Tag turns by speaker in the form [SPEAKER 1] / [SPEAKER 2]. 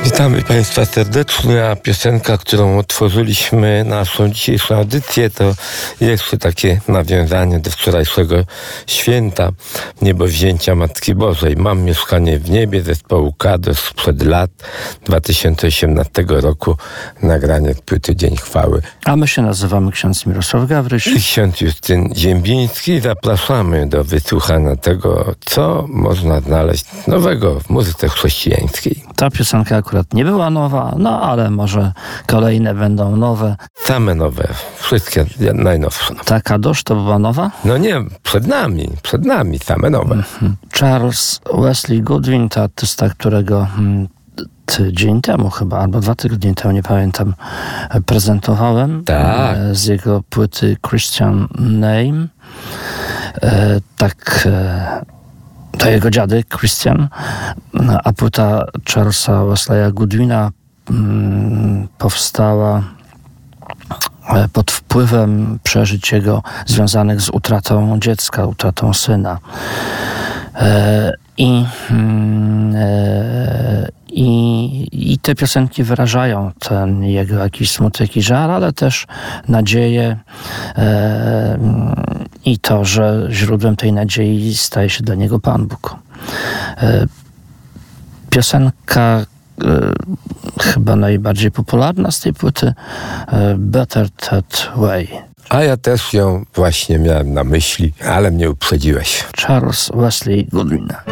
[SPEAKER 1] Witamy Państwa serdecznie, a piosenka, którą otworzyliśmy naszą dzisiejszą audycję, to jeszcze takie nawiązanie do wczorajszego święta niebowzięcia Matki Bożej. Mam mieszkanie w niebie zespołu Kadosz sprzed lat 2018 roku, nagranie płyty Dzień Chwały.
[SPEAKER 2] A my się nazywamy ksiądz Mirosław Gawryś
[SPEAKER 1] I ksiądz Justyn Ziembiński. Zapraszamy do wysłuchania tego, co można znaleźć nowego w muzyce chrześcijańskiej.
[SPEAKER 2] Ta piosenka akurat nie była nowa, no ale może kolejne będą nowe.
[SPEAKER 1] Same nowe, wszystkie najnowsze.
[SPEAKER 2] Ta Kadosz to była nowa?
[SPEAKER 1] No nie, przed nami same nowe.
[SPEAKER 2] Charles Wesley Goodwin, to artysta, którego tydzień temu chyba, albo 2 tygodnie temu, nie pamiętam, prezentowałem.
[SPEAKER 1] Tak.
[SPEAKER 2] Z jego płyty Christian Name. To jego dziadek Christian, a płyta Charlesa Wesleya Goodwina powstała pod wpływem przeżyć jego związanych z utratą dziecka, utratą syna. I te piosenki wyrażają ten jego jakiś smutek i żal, ale też nadzieję i to, że źródłem tej nadziei staje się dla niego Pan Bóg. Piosenka chyba najbardziej popularna z tej płyty, Better That Way.
[SPEAKER 1] A ja też ją właśnie miałem na myśli, ale mnie uprzedziłeś.
[SPEAKER 2] Charles Wesley Goodwin.